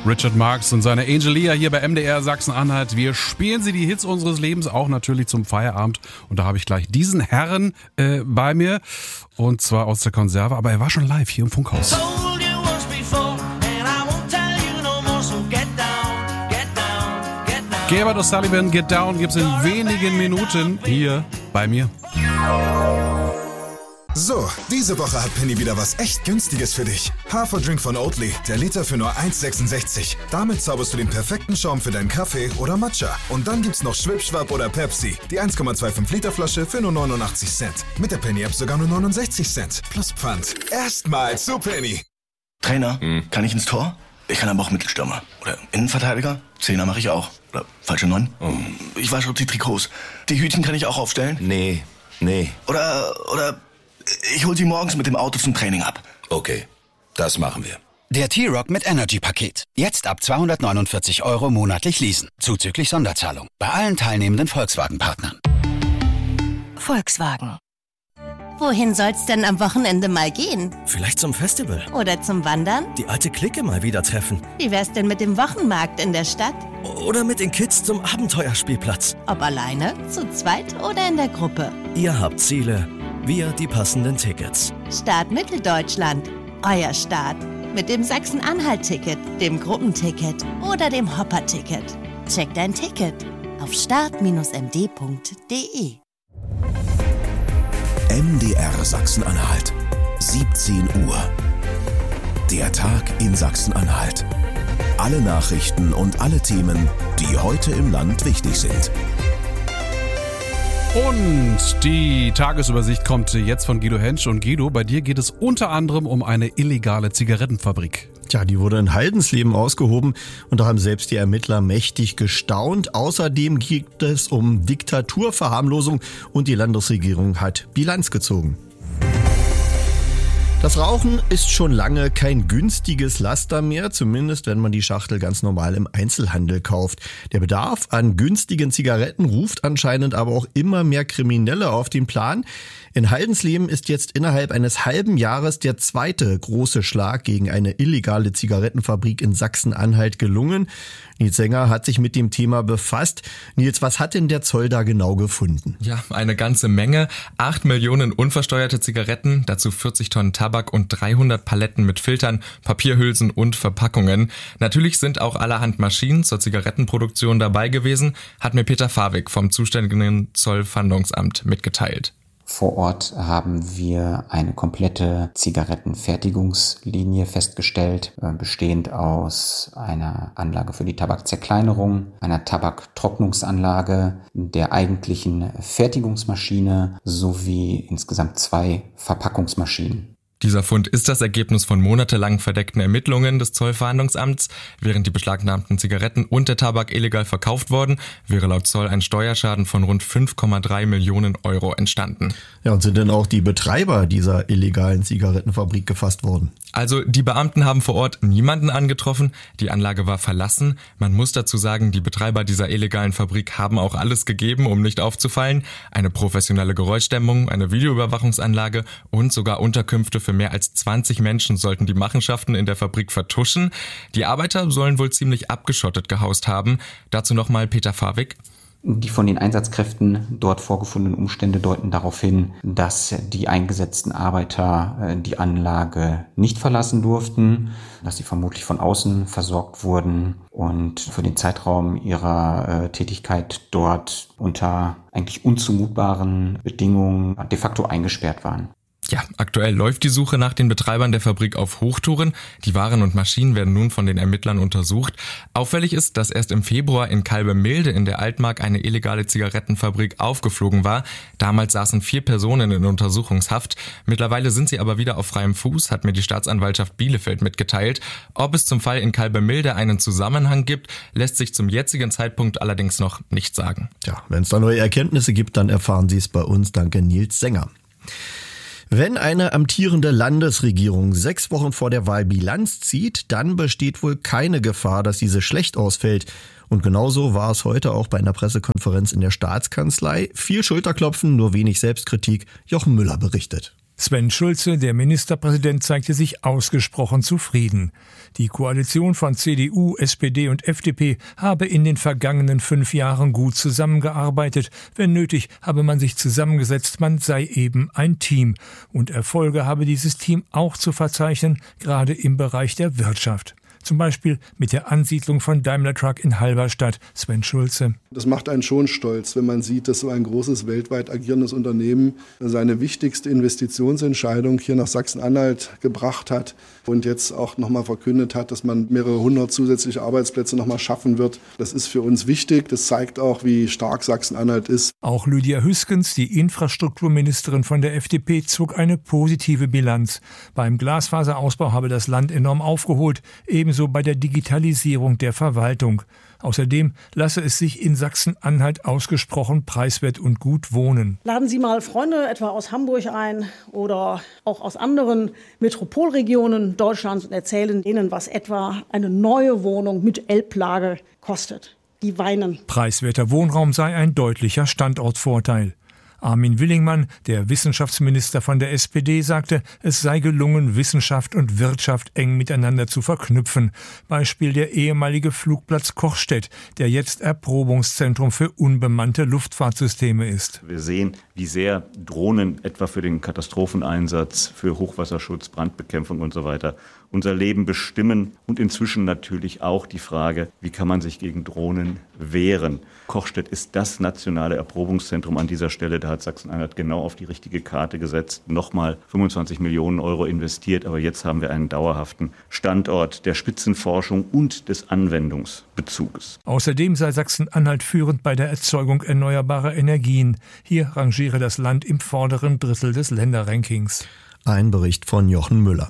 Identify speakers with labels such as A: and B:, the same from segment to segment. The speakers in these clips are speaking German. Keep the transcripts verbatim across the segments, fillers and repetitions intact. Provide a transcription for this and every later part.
A: Richard Marx und seine Angel Lia hier bei M D R Sachsen-Anhalt. Wir spielen sie die Hits unseres Lebens auch natürlich zum Feierabend. Und da habe ich gleich diesen Herren äh, bei mir. Und zwar aus der Konserve. Aber er war schon live hier im Funkhaus. Gilbert O'Sullivan, Get Down, gibt's in wenigen Minuten hier bei mir.
B: So, diese Woche hat Penny wieder was echt Günstiges für dich. Haferdrink von Oatly, der Liter für nur eins Komma sechsundsechzig. Damit zauberst du den perfekten Schaum für deinen Kaffee oder Matcha. Und dann gibt's noch Schwipschwapp oder Pepsi, die eins Komma fünfundzwanzig Liter Flasche für nur neunundachtzig Cent. Mit der Penny-App sogar nur neunundsechzig Cent. Plus Pfand. Erstmal zu Penny.
C: Trainer, hm. kann ich ins Tor? Ich kann aber auch Mittelstürmer. Oder Innenverteidiger? Zehner mache ich auch. Oder falsche Neun? Oh. Ich wasche auch die Trikots. Die Hütchen kann ich auch aufstellen?
D: Nee, nee.
C: Oder, oder... Ich hol sie morgens mit dem Auto zum Training ab.
D: Okay, das machen wir.
E: Der T-Rock mit Energy-Paket. Jetzt ab zweihundertneunundvierzig Euro monatlich leasen. Zuzüglich Sonderzahlung. Bei allen teilnehmenden Volkswagen-Partnern.
F: Volkswagen. Wohin soll's denn am Wochenende mal gehen?
G: Vielleicht zum Festival.
F: Oder zum Wandern?
G: Die alte Clique mal wieder treffen.
F: Wie wär's denn mit dem Wochenmarkt in der Stadt?
G: Oder mit den Kids zum Abenteuerspielplatz.
F: Ob alleine, zu zweit oder in der Gruppe.
G: Ihr habt Ziele, wir die passenden Tickets.
F: Start Mitteldeutschland. Euer Start. Mit dem Sachsen-Anhalt-Ticket, dem Gruppenticket oder dem Hopper-Ticket. Check dein Ticket auf start Bindestrich m d punkt d e.
H: M D R Sachsen-Anhalt. siebzehn Uhr. Der Tag in Sachsen-Anhalt. Alle Nachrichten und alle Themen, die heute im Land wichtig sind.
A: Und die Tagesübersicht kommt jetzt von Guido Hensch. Und Guido, bei dir geht es unter anderem um eine illegale Zigarettenfabrik.
I: Tja, die wurde in Haldensleben ausgehoben und da haben selbst die Ermittler mächtig gestaunt. Außerdem geht es um Diktaturverharmlosung und die Landesregierung hat Bilanz gezogen. Das Rauchen ist schon lange kein günstiges Laster mehr, zumindest wenn man die Schachtel ganz normal im Einzelhandel kauft. Der Bedarf an günstigen Zigaretten ruft anscheinend aber auch immer mehr Kriminelle auf den Plan. In Haldensleben ist jetzt innerhalb eines halben Jahres der zweite große Schlag gegen eine illegale Zigarettenfabrik in Sachsen-Anhalt gelungen. Nils Sänger hat sich mit dem Thema befasst. Nils, was hat denn der Zoll da genau gefunden?
J: Ja, eine ganze Menge. Acht Millionen unversteuerte Zigaretten, dazu vierzig Tonnen Tabak und dreihundert Paletten mit Filtern, Papierhülsen und Verpackungen. Natürlich sind auch allerhand Maschinen zur Zigarettenproduktion dabei gewesen, hat mir Peter Fawig vom zuständigen Zollfahndungsamt mitgeteilt.
K: Vor Ort haben wir eine komplette Zigarettenfertigungslinie festgestellt, bestehend aus einer Anlage für die Tabakzerkleinerung, einer Tabaktrocknungsanlage, der eigentlichen Fertigungsmaschine sowie insgesamt zwei Verpackungsmaschinen.
J: Dieser Fund ist das Ergebnis von monatelang verdeckten Ermittlungen des Zollfahndungsamts. Während die beschlagnahmten Zigaretten und der Tabak illegal verkauft worden, wäre laut Zoll ein Steuerschaden von rund fünf Komma drei Millionen Euro entstanden.
I: Ja, und sind denn auch die Betreiber dieser illegalen Zigarettenfabrik gefasst worden?
J: Also die Beamten haben vor Ort niemanden angetroffen, die Anlage war verlassen. Man muss dazu sagen, die Betreiber dieser illegalen Fabrik haben auch alles gegeben, um nicht aufzufallen. Eine professionelle Geräuschdämmung, eine Videoüberwachungsanlage und sogar Unterkünfte für mehr als zwanzig Menschen sollten die Machenschaften in der Fabrik vertuschen. Die Arbeiter sollen wohl ziemlich abgeschottet gehaust haben. Dazu nochmal Peter Fawig.
K: Die von den Einsatzkräften dort vorgefundenen Umstände deuten darauf hin, dass die eingesetzten Arbeiter die Anlage nicht verlassen durften, dass sie vermutlich von außen versorgt wurden und für den Zeitraum ihrer Tätigkeit dort unter eigentlich unzumutbaren Bedingungen de facto eingesperrt waren.
J: Ja, aktuell läuft die Suche nach den Betreibern der Fabrik auf Hochtouren. Die Waren und Maschinen werden nun von den Ermittlern untersucht. Auffällig ist, dass erst im Februar in Kalbemilde in der Altmark eine illegale Zigarettenfabrik aufgeflogen war. Damals saßen vier Personen in Untersuchungshaft. Mittlerweile sind sie aber wieder auf freiem Fuß, hat mir die Staatsanwaltschaft Bielefeld mitgeteilt. Ob es zum Fall in Kalbemilde einen Zusammenhang gibt, lässt sich zum jetzigen Zeitpunkt allerdings noch nicht sagen.
I: Tja, wenn es da neue Erkenntnisse gibt, dann erfahren Sie es bei uns. Danke, Nils Sänger. Wenn eine amtierende Landesregierung sechs Wochen vor der Wahl Bilanz zieht, dann besteht wohl keine Gefahr, dass diese schlecht ausfällt. Und genauso war es heute auch bei einer Pressekonferenz in der Staatskanzlei. Viel Schulterklopfen, nur wenig Selbstkritik. Jochen Müller berichtet.
L: Sven Schulze, der Ministerpräsident, zeigte sich ausgesprochen zufrieden. Die Koalition von C D U, S P D und F D P habe in den vergangenen fünf Jahren gut zusammengearbeitet. Wenn nötig, habe man sich zusammengesetzt, man sei eben ein Team. Und Erfolge habe dieses Team auch zu verzeichnen, gerade im Bereich der Wirtschaft. Zum Beispiel mit der Ansiedlung von Daimler Truck in Halberstadt. Sven Schulze.
M: Das macht einen schon stolz, wenn man sieht, dass so ein großes, weltweit agierendes Unternehmen seine wichtigste Investitionsentscheidung hier nach Sachsen-Anhalt gebracht hat und jetzt auch nochmal verkündet hat, dass man mehrere hundert zusätzliche Arbeitsplätze nochmal schaffen wird. Das ist für uns wichtig. Das zeigt auch, wie stark Sachsen-Anhalt ist.
L: Auch Lydia Hüskens, die Infrastrukturministerin von der F D P, zog eine positive Bilanz. Beim Glasfaserausbau habe das Land enorm aufgeholt, ebenso so bei der Digitalisierung der Verwaltung. Außerdem lasse es sich in Sachsen-Anhalt ausgesprochen preiswert und gut wohnen.
N: Laden Sie mal Freunde etwa aus Hamburg ein oder auch aus anderen Metropolregionen Deutschlands und erzählen ihnen, was etwa eine neue Wohnung mit Elblage kostet. Die weinen.
L: Preiswerter Wohnraum sei ein deutlicher Standortvorteil. Armin Willingmann, der Wissenschaftsminister von der S P D, sagte, es sei gelungen, Wissenschaft und Wirtschaft eng miteinander zu verknüpfen. Beispiel der ehemalige Flugplatz Kochstedt, der jetzt Erprobungszentrum für unbemannte Luftfahrtsysteme ist.
O: Wir sehen, wie sehr Drohnen etwa für den Katastropheneinsatz, für Hochwasserschutz, Brandbekämpfung und so weiter unser Leben bestimmen und inzwischen natürlich auch die Frage, wie kann man sich gegen Drohnen wehren. Kochstedt ist das nationale Erprobungszentrum an dieser Stelle. Da hat Sachsen-Anhalt genau auf die richtige Karte gesetzt, nochmal fünfundzwanzig Millionen Euro investiert. Aber jetzt haben wir einen dauerhaften Standort der Spitzenforschung und des Anwendungsbezuges.
L: Außerdem sei Sachsen-Anhalt führend bei der Erzeugung erneuerbarer Energien. Hier rangiere das Land im vorderen Drittel des Länderrankings.
I: Ein Bericht von Jochen Müller.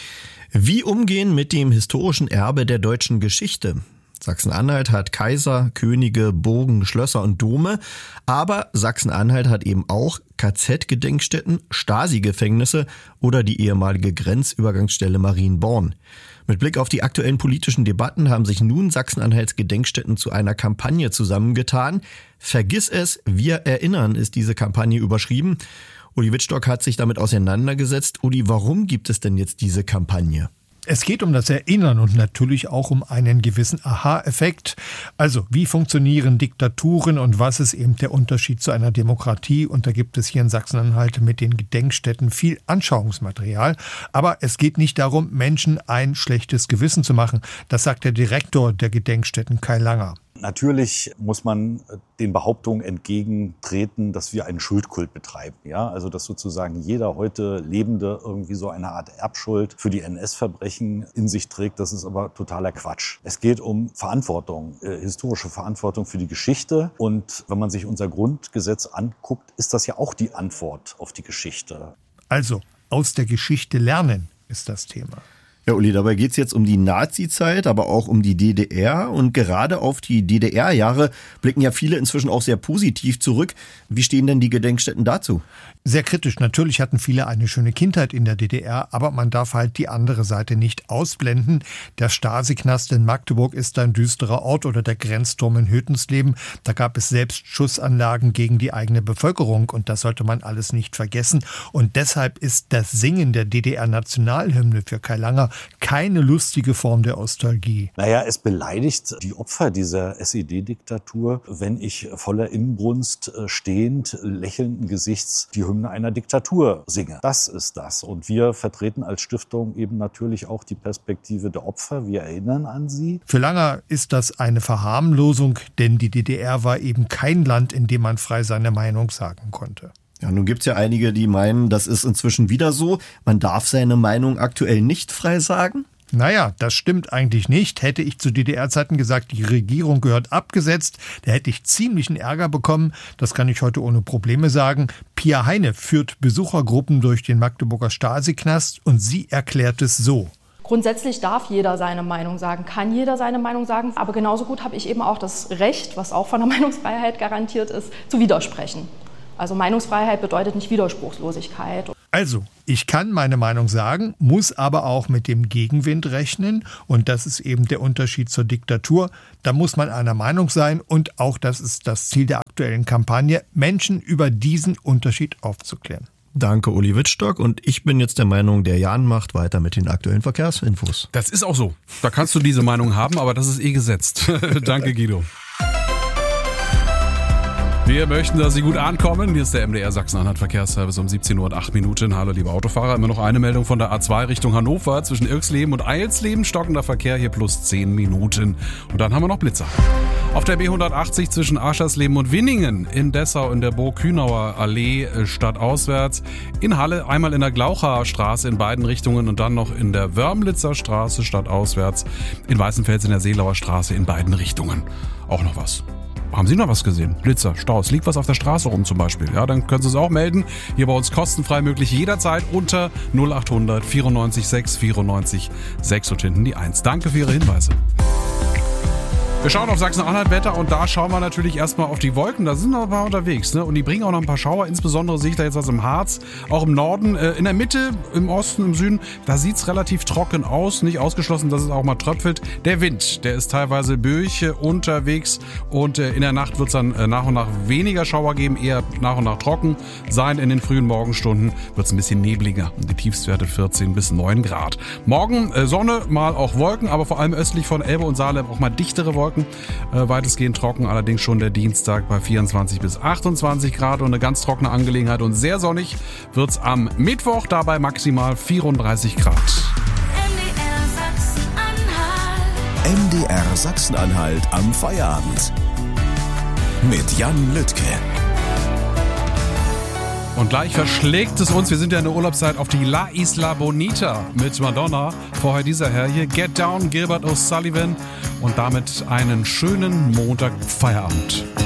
I: Wie umgehen mit dem historischen Erbe der deutschen Geschichte? Sachsen-Anhalt hat Kaiser, Könige, Burgen, Schlösser und Dome, aber Sachsen-Anhalt hat eben auch K Z-Gedenkstätten, Stasi-Gefängnisse oder die ehemalige Grenzübergangsstelle Marienborn. Mit Blick auf die aktuellen politischen Debatten haben sich nun Sachsen-Anhalts Gedenkstätten zu einer Kampagne zusammengetan. Vergiss es, wir erinnern, ist diese Kampagne überschrieben. Uli Wittstock hat sich damit auseinandergesetzt. Uli, warum gibt es denn jetzt diese Kampagne?
P: Es geht um das Erinnern und natürlich auch um einen gewissen Aha-Effekt. Also, wie funktionieren Diktaturen und was ist eben der Unterschied zu einer Demokratie? Und da gibt es hier in Sachsen-Anhalt mit den Gedenkstätten viel Anschauungsmaterial. Aber es geht nicht darum, Menschen ein schlechtes Gewissen zu machen. Das sagt der Direktor der Gedenkstätten, Kai Langer.
Q: Natürlich muss man den Behauptungen entgegentreten, dass wir einen Schuldkult betreiben. Ja, also dass sozusagen jeder heute Lebende irgendwie so eine Art Erbschuld für die N S-Verbrechen in sich trägt. Das ist aber totaler Quatsch. Es geht um Verantwortung, äh, historische Verantwortung für die Geschichte. Und wenn man sich unser Grundgesetz anguckt, ist das ja auch die Antwort auf die Geschichte.
P: Also aus der Geschichte lernen ist das Thema.
I: Ja, Uli, dabei geht's jetzt um die Nazi-Zeit, aber auch um die D D R. Und gerade auf die D D R-Jahre blicken ja viele inzwischen auch sehr positiv zurück. Wie stehen denn die Gedenkstätten dazu?
P: Sehr kritisch. Natürlich hatten viele eine schöne Kindheit in der D D R, aber man darf halt die andere Seite nicht ausblenden. Der Stasi-Knast in Magdeburg ist ein düsterer Ort oder der Grenzturm in Hötensleben. Da gab es selbst Schussanlagen gegen die eigene Bevölkerung und das sollte man alles nicht vergessen. Und deshalb ist das Singen der D D R-Nationalhymne für Kai Langer keine lustige Form der Nostalgie.
Q: Naja, es beleidigt die Opfer dieser S E D-Diktatur, wenn ich voller Inbrunst stehend, lächelnden Gesichts die Hymne einer Diktatur singe. Das ist das. Und wir vertreten als Stiftung eben natürlich auch die Perspektive der Opfer. Wir erinnern an sie.
P: Für Langer ist das eine Verharmlosung, denn die D D R war eben kein Land, in dem man frei seine Meinung sagen konnte.
I: Ja, nun gibt's ja einige, die meinen, das ist inzwischen wieder so. Man darf seine Meinung aktuell nicht frei sagen.
P: Naja, das stimmt eigentlich nicht. Hätte ich zu D D R-Zeiten gesagt, die Regierung gehört abgesetzt, da hätte ich ziemlichen Ärger bekommen. Das kann ich heute ohne Probleme sagen. Pia Heine führt Besuchergruppen durch den Magdeburger Stasi-Knast und sie erklärt es so.
R: Grundsätzlich darf jeder seine Meinung sagen, kann jeder seine Meinung sagen, aber genauso gut habe ich eben auch das Recht, was auch von der Meinungsfreiheit garantiert ist, zu widersprechen. Also Meinungsfreiheit bedeutet nicht Widerspruchslosigkeit.
P: Also, ich kann meine Meinung sagen, muss aber auch mit dem Gegenwind rechnen. Und das ist eben der Unterschied zur Diktatur. Da muss man einer Meinung sein. Und auch das ist das Ziel der aktuellen Kampagne, Menschen über diesen Unterschied aufzuklären.
I: Danke, Uli Wittstock. Und ich bin jetzt der Meinung, der Jan macht weiter mit den aktuellen Verkehrsinfos.
A: Das ist auch so. Da kannst du diese Meinung haben, aber das ist eh gesetzt. Danke, Guido. Wir möchten, dass Sie gut ankommen. Hier ist der M D R Sachsen-Anhalt Verkehrsservice um siebzehn Uhr und acht Minuten. Hallo, liebe Autofahrer. Immer noch eine Meldung von der A zwei Richtung Hannover. Zwischen Irksleben und Eilsleben stockender Verkehr hier plus zehn Minuten. Und dann haben wir noch Blitzer. Auf der B hundertachtzig zwischen Aschersleben und Winningen in Dessau in der Burg-Kühnauer Allee stadtauswärts. In Halle einmal in der Glaucher Straße in beiden Richtungen und dann noch in der Wörmlitzer Straße stadtauswärts. In Weißenfels in der Seelauer Straße in beiden Richtungen. Auch noch was. Haben Sie noch was gesehen? Blitzer, Staus, liegt was auf der Straße rum zum Beispiel? Ja, dann können Sie es auch melden. Hier bei uns kostenfrei möglich jederzeit unter null acht hundert vierundneunzig sechs vierundneunzig sechs und hinten die eins. Danke für Ihre Hinweise. Wir schauen auf Sachsen-Anhalt Wetter und da schauen wir natürlich erstmal auf die Wolken. Da sind noch ein paar unterwegs, ne? Und die bringen auch noch ein paar Schauer. Insbesondere sehe ich da jetzt was im Harz, auch im Norden, äh, in der Mitte, im Osten, im Süden. Da sieht's relativ trocken aus. Nicht ausgeschlossen, dass es auch mal tröpfelt. Der Wind, der ist teilweise Böige unterwegs und äh, in der Nacht wird's dann äh, nach und nach weniger Schauer geben, eher nach und nach trocken sein. In den frühen Morgenstunden wird's ein bisschen nebliger. Die Tiefstwerte vierzehn bis neun Grad. Morgen äh, Sonne, mal auch Wolken, aber vor allem östlich von Elbe und Saale auch mal dichtere Wolken. Äh, weitestgehend trocken, allerdings schon der Dienstag bei vierundzwanzig bis achtundzwanzig Grad und eine ganz trockene Angelegenheit und sehr sonnig wird's am Mittwoch, dabei maximal vierunddreißig Grad.
H: M D R Sachsen-Anhalt am Feierabend mit Jan Lüttke.
A: Und gleich verschlägt es uns, wir sind ja in der Urlaubszeit, auf die La Isla Bonita mit Madonna. Vorher dieser Herr hier, Get Down, Gilbert O'Sullivan und damit einen schönen Montag Feierabend.